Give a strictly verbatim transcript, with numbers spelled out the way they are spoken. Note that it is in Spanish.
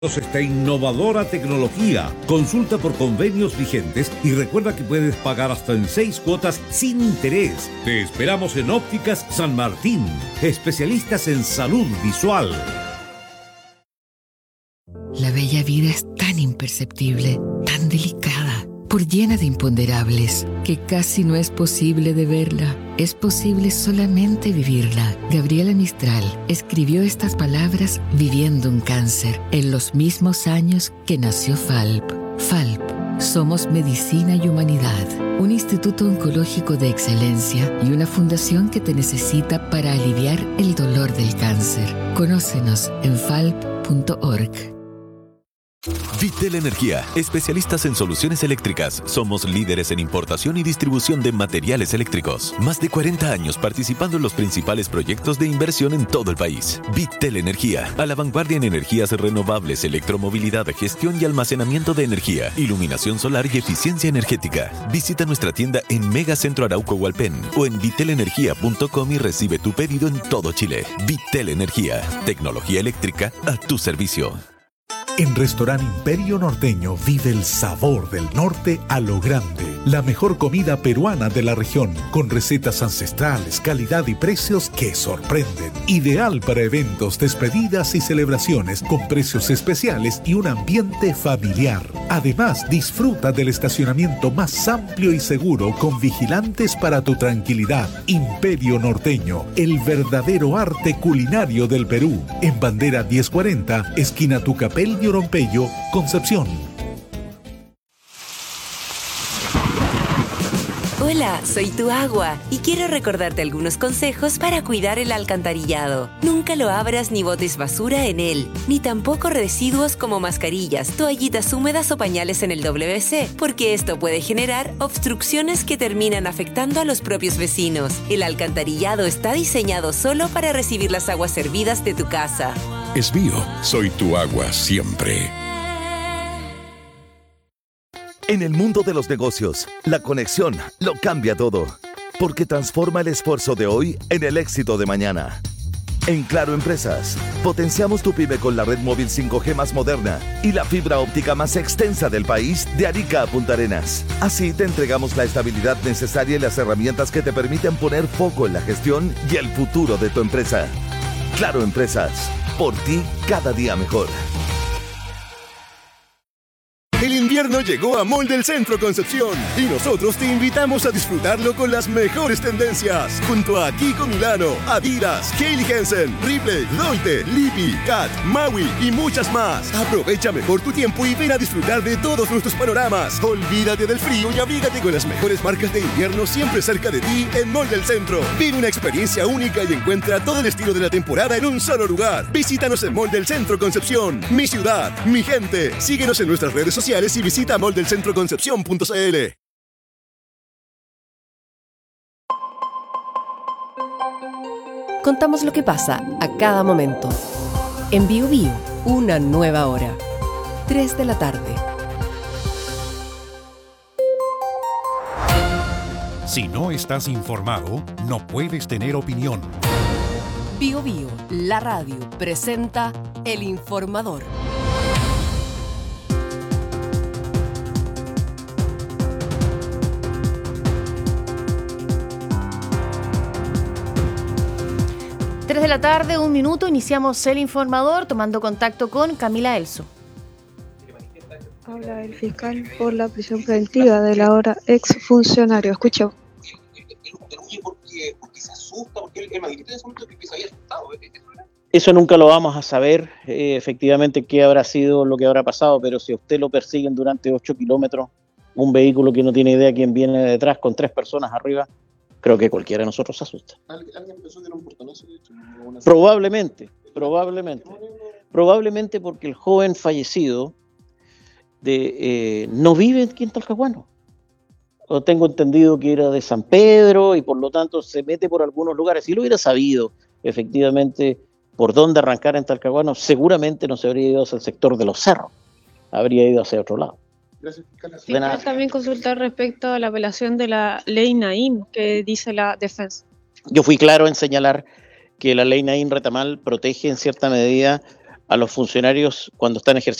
Esta innovadora tecnología. Consulta por convenios vigentes y recuerda que puedes pagar hasta en seis cuotas sin interés. Te esperamos en Ópticas San Martín, especialistas en salud visual. La bella vida es tan imperceptible, tan delicada, por llena de imponderables, que casi no es posible de verla. Es posible solamente vivirla. Gabriela Mistral escribió estas palabras viviendo un cáncer en los mismos años que nació F A L P. F A L P. Somos Medicina y Humanidad, un instituto oncológico de excelencia y una fundación que te necesita para aliviar el dolor del cáncer. Conócenos en falp punto org. Vitel Energía, especialistas en soluciones eléctricas. Somos líderes en importación y distribución de materiales eléctricos. Más de cuarenta años participando en los principales proyectos de inversión en todo el país. Vitel Energía, a la vanguardia en energías renovables, electromovilidad, gestión y almacenamiento de energía, iluminación solar y eficiencia energética. Visita nuestra tienda en Megacentro Arauco Hualpén o en vitel energía punto com y recibe tu pedido en todo Chile. Vitel Energía, tecnología eléctrica a tu servicio. En Restaurante Imperio Norteño vive el sabor del norte a lo grande. La mejor comida peruana de la región, con recetas ancestrales, calidad y precios que sorprenden. Ideal para eventos, despedidas y celebraciones, con precios especiales y un ambiente familiar. Además, disfruta del estacionamiento más amplio y seguro, con vigilantes para tu tranquilidad. Imperio Norteño, el verdadero arte culinario del Perú. En Bandera diez cuarenta, esquina Tucapel y Oropello, Concepción. Hola, soy tu agua y quiero recordarte algunos consejos para cuidar el alcantarillado. Nunca lo abras ni botes basura en él, ni tampoco residuos como mascarillas, toallitas húmedas o pañales en el doble ve ce, porque esto puede generar obstrucciones que terminan afectando a los propios vecinos. El alcantarillado está diseñado solo para recibir las aguas servidas de tu casa. Es mío, soy tu agua siempre. En el mundo de los negocios, la conexión lo cambia todo, porque transforma el esfuerzo de hoy en el éxito de mañana. En Claro Empresas, potenciamos tu pyme con la red móvil cinco G más moderna y la fibra óptica más extensa del país, de Arica a Punta Arenas. Así te entregamos la estabilidad necesaria y las herramientas que te permiten poner foco en la gestión y el futuro de tu empresa. Claro Empresas, por ti cada día mejor. El invierno llegó a Mall del Centro Concepción y nosotros te invitamos a disfrutarlo con las mejores tendencias. Junto a Kiko Milano, Adidas, Hailey Hansen, Ripley, Loite, Lippy, Cat, Maui y muchas más. Aprovecha mejor tu tiempo y ven a disfrutar de todos nuestros panoramas. Olvídate del frío y abrígate con las mejores marcas de invierno siempre cerca de ti en Mall del Centro. Vive una experiencia única y encuentra todo el estilo de la temporada en un solo lugar. Visítanos en Mall del Centro Concepción. Mi ciudad, mi gente. Síguenos en nuestras redes sociales y visita mall del centro concepción punto c l. Contamos lo que pasa a cada momento. En Bio Bio, una nueva hora. tres de la tarde. Si no estás informado, no puedes tener opinión. Bio Bio, la radio, presenta El Informador. tres de la tarde, un minuto, iniciamos El Informador tomando contacto con Camila Elso. Habla el fiscal por la prisión preventiva de la ahora exfuncionario. Escucho. Eso nunca lo vamos a saber, eh, efectivamente, qué habrá sido lo que habrá pasado, pero si a usted lo persiguen durante ocho kilómetros, un vehículo que no tiene idea quién viene detrás con tres personas arriba, creo que cualquiera de nosotros se asusta. ¿Alguien pensó que era un portonazo, de hecho? Probablemente, probablemente. Probablemente porque el joven fallecido de, eh, no vive aquí en Talcahuano. O tengo entendido que era de San Pedro y por lo tanto se mete por algunos lugares. Si lo hubiera sabido, efectivamente, por dónde arrancar en Talcahuano, seguramente no se habría ido hacia el sector de los cerros. Habría ido hacia otro lado. Gracias, fiscal. Sí, quiero también consultar respecto a la apelación de la ley Naim, que dice la defensa. Yo fui claro en señalar que la ley Naim Retamal protege en cierta medida a los funcionarios cuando están ejerciendo